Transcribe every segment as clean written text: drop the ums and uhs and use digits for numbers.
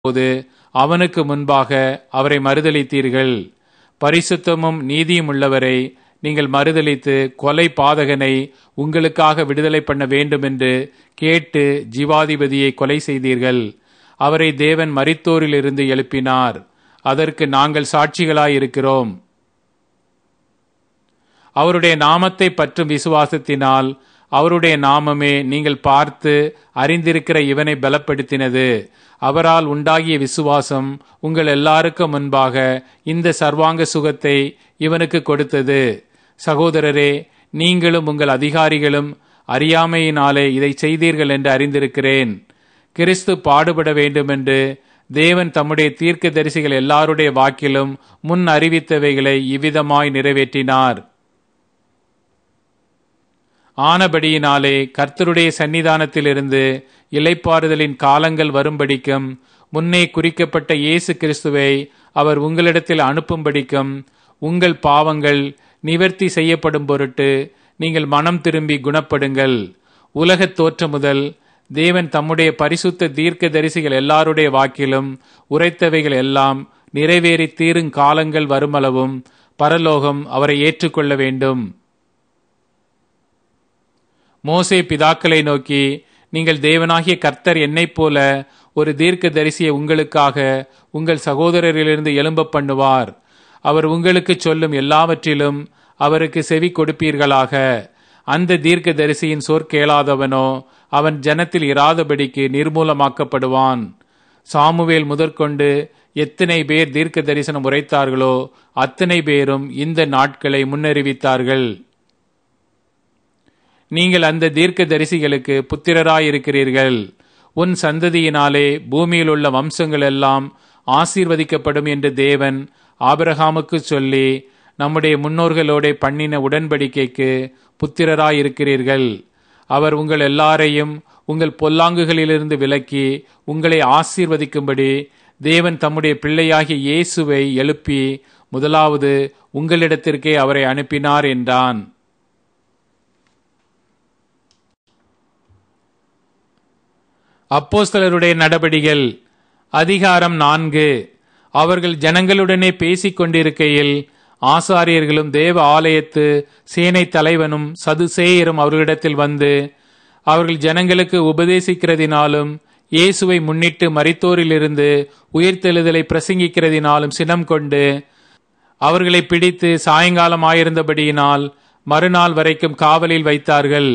போது அவனுக்கு முன்பாக அவரை மறுதலித்தீர்கள். பரிசுத்தமும் நீதியும் உள்ளவரை நீங்கள் மறுதலித்து கொலை பாதகனை உங்களுக்காக விடுதலை பண்ண வேண்டும் என்று கேட்டு ஜீவாதிபதியை கொலை செய்தீர்கள். அவரை தேவன் மரித்தோரிலிருந்து எழுப்பினார். அதற்கு நாங்கள் சாட்சிகளாயிருக்கிறோம். அவருடைய நாமத்தை பற்றும் விசுவாசத்தினால் அவருடைய நாமமே நீங்கள் பார்த்து அறிந்திருக்கிற இவனை பலப்படுத்தினது. அவரால் உண்டாகிய விசுவாசம் உங்கள் எல்லாருக்கும் முன்பாக இந்த சர்வாங்க சுகத்தை இவனுக்கு கொடுத்தது. சகோதரரே, நீங்களும் உங்கள் அதிகாரிகளும் அறியாமையினாலே இதை செய்தீர்கள் என்று அறிந்திருக்கிறேன். கிறிஸ்து பாடுபட வேண்டுமென்று தேவன் தம்முடைய தீர்க்க தரிசிகள் எல்லாருடைய வாக்கிலும் முன் அறிவித்தவைகளை இவ்விதமாய் நிறைவேற்றினார். ஆனபடியினாலே கர்த்தருடைய சன்னிதானத்திலிருந்து இளைப்பாறுதலின் காலங்கள் வரும்படிக்கும் முன்னே குறிக்கப்பட்ட இயேசு கிறிஸ்துவை அவர் உங்களிடத்தில் அனுப்பும்படிக்கும் உங்கள் பாவங்கள் நிவர்த்தி செய்யப்படும் பொருட்டு நீங்கள் மனம் திரும்பி குணப்படுங்கள். உலகத் தோற்றம் முதல் தேவன் தம்முடைய பரிசுத்த தீர்க்க தரிசிகள் எல்லாருடைய வாக்கிலும் உரைத்தவைகள் எல்லாம் நிறைவேறி தீரும் காலங்கள் வருமளவும் பரலோகம் அவரை ஏற்றுக்கொள்ள வேண்டும். மோசே பிதாக்களை நோக்கி, நீங்கள் தேவனாகிய கர்த்தர் என்னைப் போல ஒரு தீர்க்க தரிசியை உங்களுக்காக உங்கள் சகோதரரிலிருந்து எழும்ப பண்ணுவார். அவர் உங்களுக்கு சொல்லும் எல்லாவற்றிலும் அவருக்கு செவி கொடுப்பீர்களாக. அந்த தீர்க்க தரிசியின் சொற்கேளாதவனோ அவன் ஜனத்தில் இராதபடிக்கு நிர்மூலமாக்கப்படுவான். சாமுவேல் முதற்கொண்டு எத்தனை பேர் தீர்க்க தரிசனம் உரைத்தார்களோ அத்தனை பேரும் இந்த நாட்களை முன்னறிவித்தார்கள். நீங்கள் அந்த தீர்க்க தரிசிகளுக்கு புத்திரராயிருக்கிறீர்கள். உன் சந்ததியினாலே பூமியில் உள்ள வம்சங்கள் எல்லாம் ஆசீர்வதிக்கப்படும் என்று தேவன் ஆபிரகாமுக்கு சொல்லி நம்முடைய முன்னோர்களோட பண்ணின உடன்படிக்கைக்கு புத்திரராயிருக்கிறீர்கள். அவர் உங்கள் எல்லாரையும் உங்கள் பொல்லாங்குகளிலிருந்து விலக்கி உங்களை ஆசீர்வதிக்கும்படி தேவன் தம்முடைய பிள்ளையாகிய இயேசுவை எழுப்பி முதலாவது உங்களிடத்திற்கே அவரை அனுப்பினார் என்றான். அப்போஸ்தலருடைய நடபடிகள் அதிகாரம் 4. அவர்கள் ஜனங்களுடனே பேசிக் கொண்டிருக்கையில் ஆசாரியர்களும் தேவ ஆலயத்து சேனை தலைவனும் சதுசேயரும் அவர்களிடத்தில் வந்து அவர்கள் ஜனங்களுக்கு உபதேசிக்கிறதினாலும் இயேசுவை முன்னிட்டு மரித்தோரிலிருந்து உயிர்த்தெழுதலை பிரசங்கிக்கிறதினாலும் சினம் கொண்டு அவர்களை பிடித்து சாயங்காலமாயிருந்தபடியினால் மறுநாள் வரைக்கும் காவலில் வைத்தார்கள்.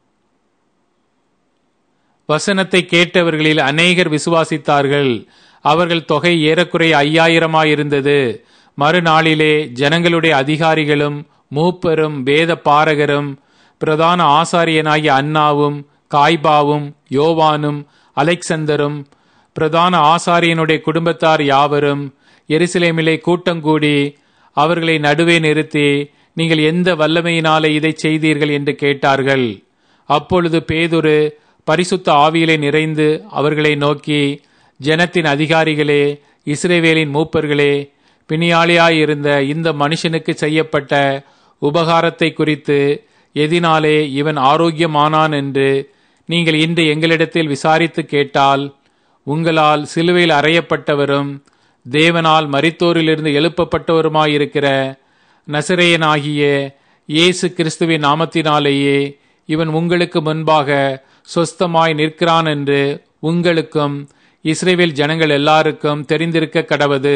வசனத்தை கேட்டவர்களில் அநேகர் விசுவாசித்தார்கள். அவர்கள் தொகை ஏறக்குறைய 5000 இருந்தது. மறுநாளிலே ஜனங்களுடைய அதிகாரிகளும் மூப்பரும் வேத பாரகரும் பிரதான ஆசாரியனாகிய அன்னாவும் காய்பாவும் யோவானும் அலெக்சந்தரும் பிரதான ஆசாரியனுடைய குடும்பத்தார் யாவரும் எருசலேமிலே கூட்டங்கூடி அவர்களை நடுவே நிறுத்தி, நீங்கள் எந்த வல்லமையினாலே இதை செய்தீர்கள் என்று கேட்டார்கள். அப்பொழுது பேதுரு பரிசுத்த ஆவியிலே நிறைந்து அவர்களை நோக்கி, ஜனத்தின் அதிகாரிகளே, இஸ்ரவேலின் மூப்பர்களே, பிணியாளியாயிருந்த இந்த மனுஷனுக்கு செய்யப்பட்ட உபகாரத்தை குறித்து எதினாலே இவன் ஆரோக்கியமானான் என்று நீங்கள் இன்று எங்களிடத்தில் விசாரித்து கேட்டால், உங்களால் சிலுவையில் அறையப்பட்டவரும் தேவனால் மரித்தோரிலிருந்து எழுப்பப்பட்டவருமாயிருக்கிற நசரேயனாகிய இயேசு கிறிஸ்துவின் நாமத்தினாலேயே இவன் உங்களுக்கு முன்பாக சொஸ்தமாய் நிற்கிறான் என்று உங்களுக்கும் இஸ்ரவேல் ஜனங்கள் எல்லாருக்கும் தெரிந்திருக்க கடவது.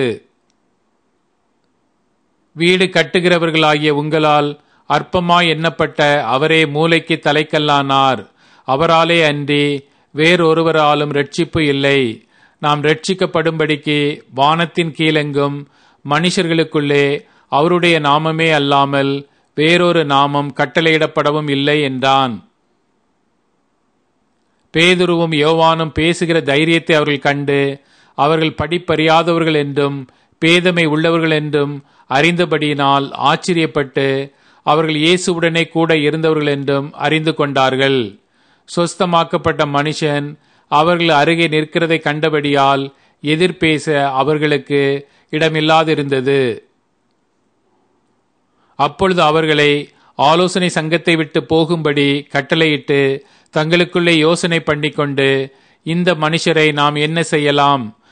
வீடு கட்டுகிறவர்களாகிய உங்களால் அற்பமாய் எண்ணப்பட்ட அவரே மூலைக்கு தலைக்கல்லானார். அவராலே அன்றி வேறொருவராலும் இரட்சிப்பு இல்லை. நாம் இரட்சிக்கப்படும்படிக்கு வானத்தின் கீழெங்கும் மனுஷர்களுக்குள்ளே அவருடைய நாமமே அல்லாமல் வேறொரு நாமம் கட்டளையிடப்படவும் இல்லை என்றான். பேதுருவும் யோவானும் பேசுகிற தைரியத்தை அவர்கள் கண்டு அவர்கள் படிப்பறியாதவர்கள் என்றும் பேதமை உள்ளவர்கள் என்றும் அறிந்தபடியினால் ஆச்சரியப்பட்டு அவர்கள் இயேசுவுடனே கூட இருந்தவர்கள் என்றும் அறிந்து கொண்டார்கள். சொஸ்தமாக்கப்பட்ட மனுஷன் அவர்கள் அருகே நிற்கிறதை கண்டபடியால் எதிர்பேச அவர்களுக்கு இடமில்லாதிருந்தது. அப்பொழுது அவர்களை ஆலோசனை சங்கத்தை விட்டு போகும்படி கட்டளையிட்டு தங்களுக்குள்ளே யோசனை பண்ணிக்கொண்டு, இந்த மனுஷரை நாம் என்ன செய்யலாம்,